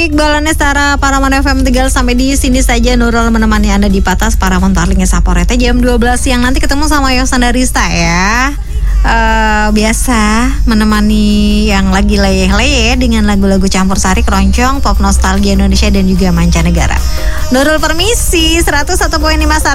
Iqbal Anestara Paramount FM Tegal, sampai di sini saja Nurul menemani Anda di Patas Paramount Tarlingnya Saporete jam 12 siang. Nanti ketemu sama Yosanda Rista ya. Biasa menemani yang lagi leyeh-leyeh dengan lagu-lagu campur sari, keroncong, pop nostalgia Indonesia dan juga mancanegara. Nurul permisi, 101.5